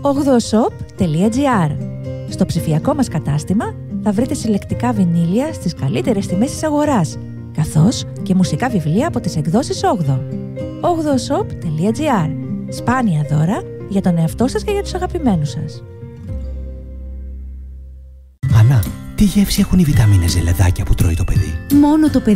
8shop.gr. Στο ψηφιακό μας κατάστημα θα βρείτε συλλεκτικά βινίλια στις καλύτερες τιμές της αγοράς, καθώς και μουσικά βιβλία από τις εκδόσεις 8. 8shop.gr. Σπάνια δώρα για τον εαυτό σας και για τους αγαπημένους σας. Ανά, τι γεύση έχουν οι βιταμίνες ζελεδάκια που τρώει το παιδί? Μόνο το παιδί